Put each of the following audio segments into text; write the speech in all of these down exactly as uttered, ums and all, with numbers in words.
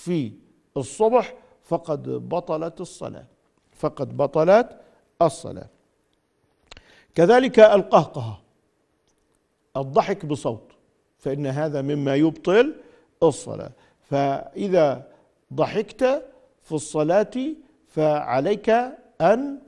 في الصبح فقد بطلت الصلاة، فقد بطلت الصلاة. كذلك القهقهة، الضحك بصوت، فإن هذا مما يبطل الصلاة. فإذا ضحكت في الصلاة فعليك أن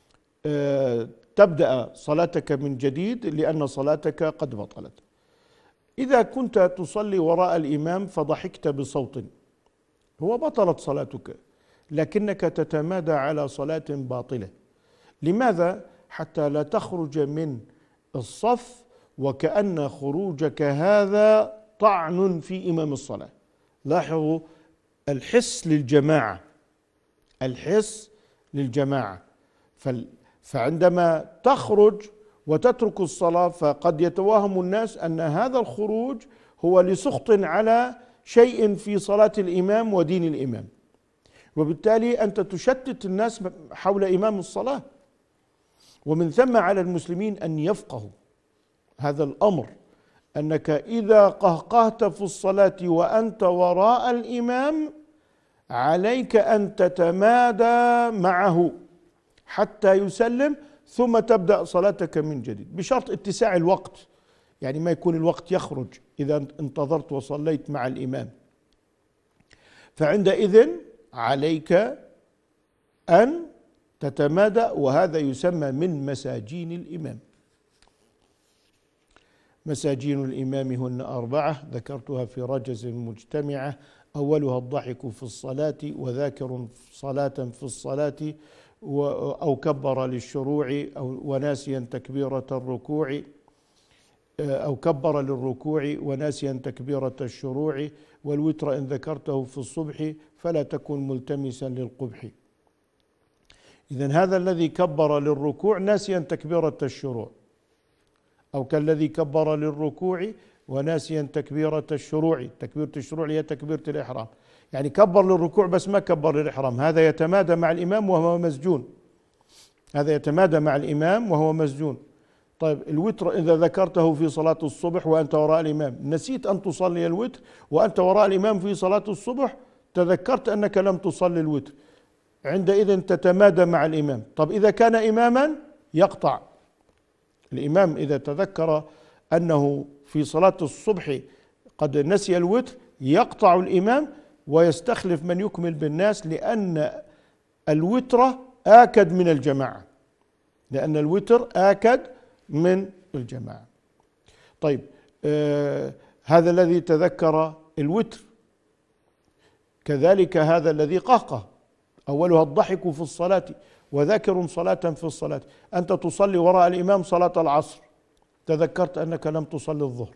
تبدأ صلاتك من جديد، لأن صلاتك قد بطلت. إذا كنت تصلي وراء الإمام فضحكت بصوت، هو بطلت صلاتك، لكنك تتمادى على صلاة باطلة. لماذا؟ حتى لا تخرج من الصف وكأن خروجك هذا طعن في إمام الصلاة. لاحظوا الحس للجماعة، الحس للجماعة. فعندما تخرج وتترك الصلاة فقد يتوهم الناس أن هذا الخروج هو لسخط على شيء في صلاة الإمام ودين الإمام، وبالتالي أنت تشتت الناس حول إمام الصلاة. ومن ثم على المسلمين أن يفقهوا هذا الأمر، أنك إذا قهقهت في الصلاة وأنت وراء الإمام عليك أن تتمادى معه حتى يسلم، ثم تبدأ صلاتك من جديد، بشرط اتساع الوقت، يعني ما يكون الوقت يخرج إذا انتظرت وصليت مع الإمام. فعندئذ عليك أن تتمادى، وهذا يسمى من مساجين الإمام. مساجين الإمام هن أربعة ذكرتها في رجز مجتمعة: أولها الضحك في الصلاة، وذاكر صلاة في الصلاة، أو كبر للشروع أو وناسيا تكبيرة الركوع، أو كبر للركوع وناسيا تكبيرة الشروع، والوتر إن ذكرته في الصبح فلا تكن ملتمسا للقبح. إذن هذا الذي كبر للركوع ناسيا تكبيرة الشروع، أو كالذي كبر للركوع وناسيا تكبيرة الشروع. تكبيرة الشروع هي تكبيرة الإحرام، يعني كبر للركوع بس ما كبر للإحرام، هذا يتمادى مع الإمام وهو مسجون، هذا يتمادى مع الإمام وهو مسجون. طيب الوتر إذا ذكرته في صلاة الصبح وأنت وراء الإمام، نسيت أن تصلي الوتر وأنت وراء الإمام في صلاة الصبح، تذكرت أنك لم تصلي الوتر، عندئذ تتمادى مع الإمام. طب إذا كان إماما يقطع الإمام، إذا تذكر أنه في صلاة الصبح قد نسي الوتر يقطع الإمام ويستخلف من يكمل بالناس، لأن الوتر آكد من الجماعة، لأن الوتر آكد من الجماعة. طيب آه هذا الذي تذكر الوتر، كذلك هذا الذي قهقه. أولها الضحك في الصلاة، وذاكر صلاة في الصلاة. أنت تصلي وراء الإمام صلاة العصر، تذكرت أنك لم تصلي الظهر،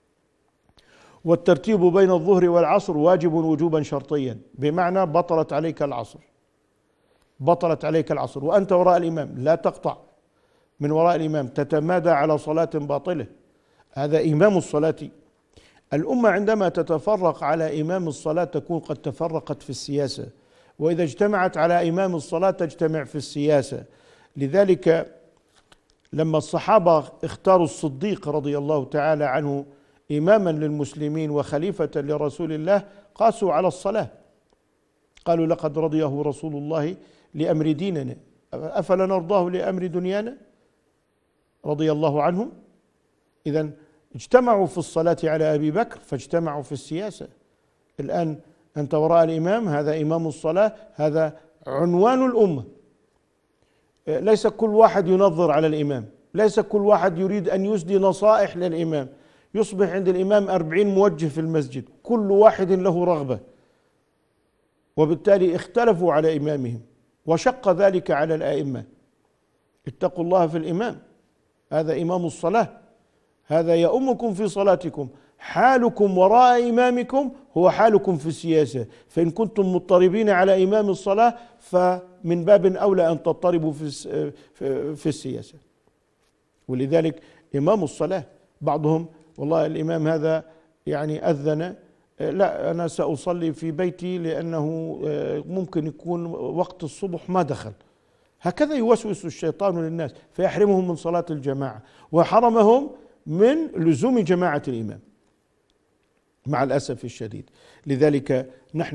والترتيب بين الظهر والعصر واجب وجوبا شرطيا، بمعنى بطلت عليك العصر، بطلت عليك العصر وأنت وراء الإمام، لا تقطع من وراء الإمام، تتمادى على صلاة باطلة. هذا إمام الصلاة. الأمة عندما تتفرق على إمام الصلاة تكون قد تفرقت في السياسة، وإذا اجتمعت على إمام الصلاة تجتمع في السياسة. لذلك لما الصحابة اختاروا الصديق رضي الله تعالى عنه إماما للمسلمين وخليفة لرسول الله، قاسوا على الصلاة، قالوا لقد رضيه رسول الله لأمر ديننا أفلا نرضاه لأمر دنيانا، رضي الله عنهم. إذن اجتمعوا في الصلاة على أبي بكر فاجتمعوا في السياسة. الآن أنت وراء الإمام، هذا إمام الصلاة، هذا عنوان الأمة. ليس كل واحد ينظر على الإمام، ليس كل واحد يريد أن يسدي نصائح للإمام، يصبح عند الإمام أربعين موجه في المسجد، كل واحد له رغبة، وبالتالي اختلفوا على إمامهم، وشق ذلك على الآئمة. اتقوا الله في الإمام، هذا إمام الصلاة، هذا يؤمكم في صلاتكم، حالكم وراء إمامكم هو حالكم في السياسة، فإن كنتم مضطربين على إمام الصلاة فمن باب أولى أن تضطربوا في في السياسة. ولذلك إمام الصلاة بعضهم والله الإمام هذا يعني أذن، لا أنا سأصلي في بيتي لأنه ممكن يكون وقت الصبح ما دخل، هكذا يوسوس الشيطان للناس فيحرمهم من صلاة الجماعة وحرمهم من لزوم جماعة الإمام مع الأسف الشديد. لذلك نحن